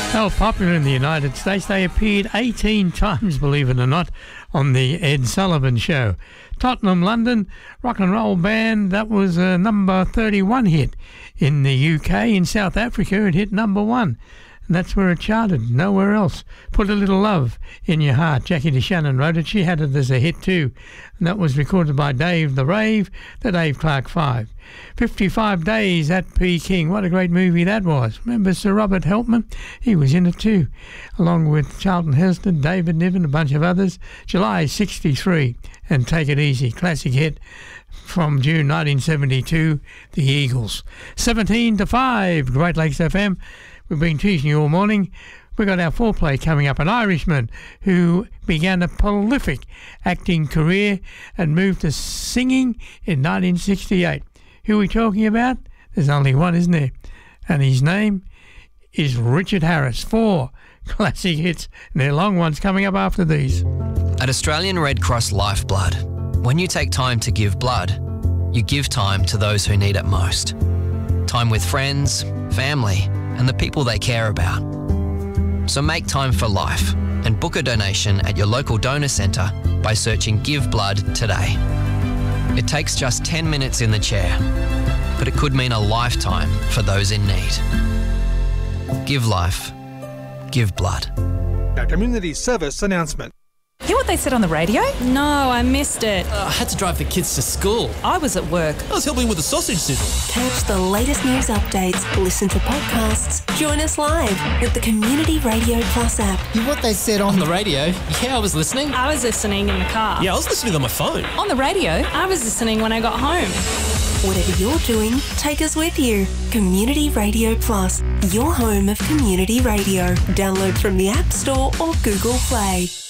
Well, popular in the United States, they appeared 18 times, believe it or not, on the Ed Sullivan Show. Tottenham, London, rock and roll band, that was a number 31 hit. In the UK, in South Africa, it hit number 1. And that's where it charted, nowhere else. Put a Little Love in Your Heart. Jackie DeShannon wrote it. She had it as a hit too. And that was recorded by Dave the Rave, the Dave Clark 5. 55 Days at Peking. What a great movie that was. Remember Sir Robert Helpman? He was in it too, along with Charlton Heston, David Niven, a bunch of others. July 63. And Take It Easy, classic hit from June 1972, the Eagles. 17-5, Great Lakes FM. We've been teaching you all morning. We've got our foreplay coming up. An Irishman who began a prolific acting career and moved to singing in 1968. Who are we talking about? There's only one, isn't there? And his name is Richard Harris. 4 classic hits, and they're long ones coming up after these. At Australian Red Cross Lifeblood, when you take time to give blood, you give time to those who need it most. Time with friends, family, and the people they care about. So make time for life and book a donation at your local donor centre by searching Give Blood today. It takes just 10 minutes in the chair, but it could mean a lifetime for those in need. Give life. Give blood. A community service announcement. Hear what they said on the radio? No, I missed it. I had to drive the kids to school. I was at work. I was helping with the sausage sizzle. Catch the latest news updates, listen to podcasts, join us live with the Community Radio Plus app. Hear what they said on the radio? Yeah, I was listening. I was listening in the car. Yeah, I was listening on my phone. On the radio? I was listening when I got home. Whatever you're doing, take us with you. Community Radio Plus, your home of community radio. Download from the App Store or Google Play.